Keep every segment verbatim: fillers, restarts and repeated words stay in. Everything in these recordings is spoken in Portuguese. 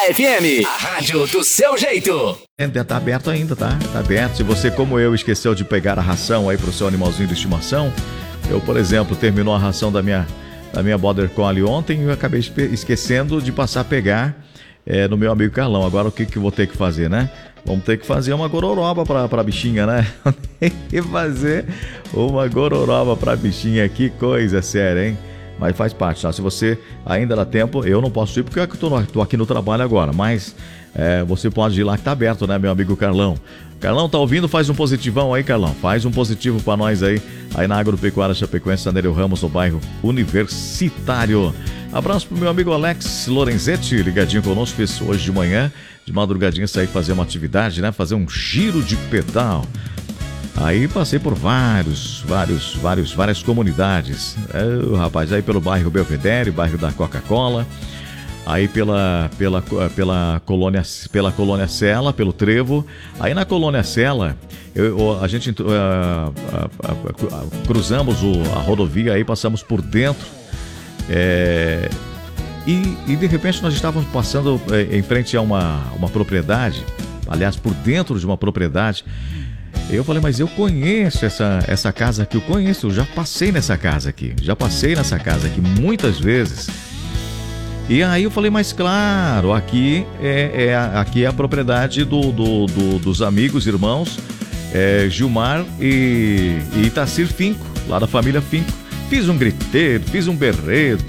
F M, a rádio do seu jeito. Tá aberto ainda, tá? Tá aberto. Se você, como eu, esqueceu de pegar a ração aí pro seu animalzinho de estimação, eu, por exemplo, terminou a ração da minha, da minha Border Collie ontem e eu acabei esquecendo de passar a pegar é, no meu amigo Carlão. Agora o que que eu vou ter que fazer, né? Vamos ter que fazer uma gororoba pra, pra bichinha, né? Tem que fazer uma gororoba pra bichinha. Que coisa séria, hein? Mas faz parte, tá? Se você ainda dá tempo, eu não posso ir porque eu tô, no, tô aqui no trabalho agora, mas é, você pode ir lá que tá aberto, né, meu amigo Carlão? Carlão, tá ouvindo? Faz um positivão aí, Carlão. Faz um positivo pra nós aí, aí na Agropecuária Chapecoense, Sanélio Ramos, no bairro Universitário. Abraço pro meu amigo Alex Lorenzetti, ligadinho conosco, fez hoje de manhã, de madrugadinha, sair fazer uma atividade, né? Fazer um giro de pedal. Aí passei por vários, vários, vários, várias comunidades. É, rapaz, aí pelo bairro Belvedere, bairro da Coca-Cola, aí pela, pela, pela, colônia, pela colônia Sela, pelo Trevo. Aí na colônia Sela, eu, a gente uh, uh, uh, uh, cruzamos o, a rodovia, aí passamos por dentro. É, e, e de repente nós estávamos passando é, em frente a uma, uma propriedade, aliás, por dentro de uma propriedade. Eu falei, mas eu conheço essa, essa casa aqui, eu conheço, eu já passei nessa casa aqui, já passei nessa casa aqui muitas vezes. E aí eu falei, mas claro, aqui é, é, aqui é a propriedade do, do, do, dos amigos, irmãos, é, Gilmar e, e Itacir Finco, lá da família Finco. Fiz um griteiro, fiz um berreiro,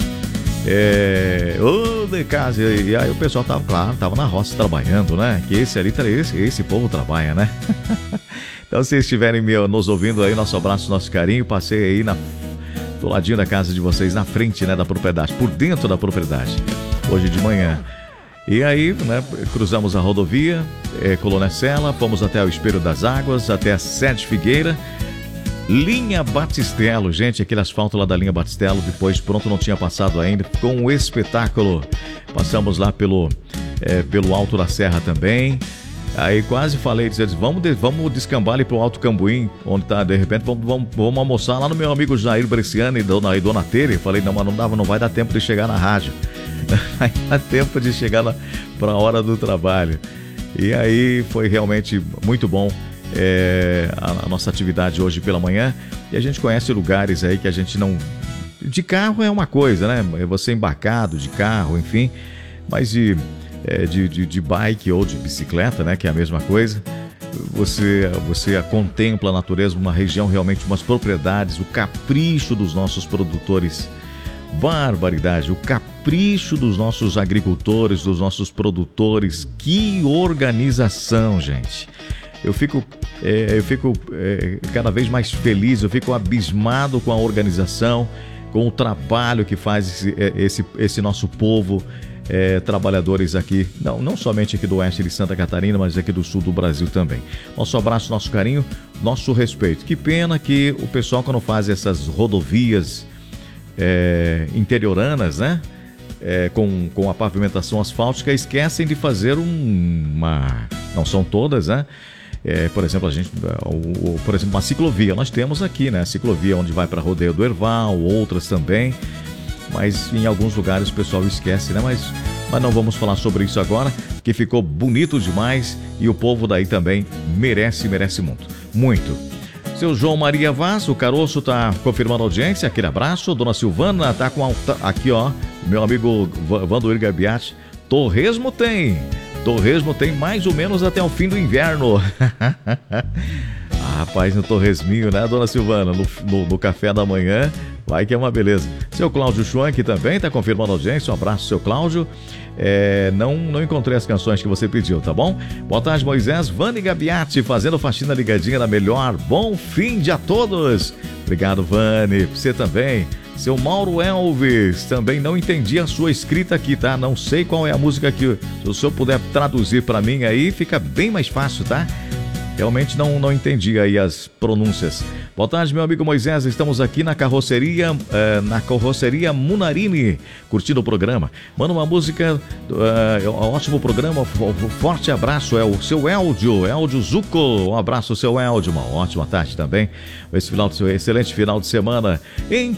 é, oh, de casa, e, e aí o pessoal tava, claro, tava na roça trabalhando, né? Que esse ali, esse, esse povo trabalha, né? Então, se estiverem nos ouvindo aí, nosso abraço, nosso carinho, passei aí na, do ladinho da casa de vocês, na frente, né, da propriedade, por dentro da propriedade, hoje de manhã. E aí, né, cruzamos a rodovia, é, Colônia Sela, fomos até o Espelho das Águas, até a Sede Figueira, linha Batistelo, gente, aquele asfalto lá da linha Batistelo, depois pronto, não tinha passado ainda, ficou um espetáculo. Passamos lá pelo, é, pelo Alto da Serra também. Aí quase falei, disse, vamos, de, vamos descambar ali pro Alto Cambuim, onde tá, de repente, vamos, vamos, vamos almoçar lá no meu amigo Jair Bresciani e Dona, e Dona Tere. Falei, não, mas não dava, não vai dar tempo de chegar na rádio. Vai dar tempo de chegar na, pra hora do trabalho. E aí foi realmente muito bom. É, a, a nossa atividade hoje pela manhã, e a gente conhece lugares aí que a gente não... De carro é uma coisa, né? Você embarcado de carro, enfim, mas de, é, de, de, de bike ou de bicicleta, né? Que é a mesma coisa. Você, você contempla a natureza, uma região realmente, umas propriedades, o capricho dos nossos produtores. Barbaridade, o capricho dos nossos agricultores, dos nossos produtores. Que organização, gente! Eu fico, é, eu fico é, cada vez mais feliz, eu fico abismado com a organização, com o trabalho que faz esse, esse, esse nosso povo, é, trabalhadores aqui, não, não somente aqui do oeste de Santa Catarina, mas aqui do sul do Brasil também. Nosso abraço, nosso carinho, nosso respeito. Que pena que o pessoal, quando faz essas rodovias é, interioranas, né? É, com, com a pavimentação asfáltica, esquecem de fazer um, uma... Não são todas, né? É, por exemplo, a gente, o, o, por exemplo, uma ciclovia, nós temos aqui, né? Ciclovia onde vai para Rodeio do Herval, outras também, mas em alguns lugares o pessoal esquece, né? Mas, mas não vamos falar sobre isso agora, que ficou bonito demais e o povo daí também merece, merece muito, muito. Seu João Maria Vaz, o Caroço tá confirmando a audiência, aquele abraço. Dona Silvana tá com alta... aqui, ó, meu amigo Vandoir Gabiati, Torresmo tem. Torresmo tem mais ou menos até o fim do inverno. Ah, rapaz, no Torresminho, né, Dona Silvana? No, no, no café da manhã, vai que é uma beleza. Seu Cláudio Schwank também está confirmando a audiência. Um abraço, seu Cláudio. É, não, não encontrei as canções que você pediu, tá bom? Boa tarde, Moisés. Vani Gabiati fazendo faxina ligadinha na melhor. Bom fim de a todos. Obrigado, Vani. Você também. Seu Mauro Elvis, também não entendi a sua escrita aqui, tá? Não sei qual é a música aqui. Se o senhor puder traduzir para mim aí, fica bem mais fácil, tá? Realmente não, não entendi aí as pronúncias. Boa tarde, meu amigo Moisés. Estamos aqui na carroceria, uh, na carroceria Munarini, curtindo o programa. Manda uma música, uh, ótimo programa, forte abraço. É o seu Eldio, Eldio Zucco. Um abraço, seu Eldio. Uma ótima tarde também. Esse final de, excelente final de semana em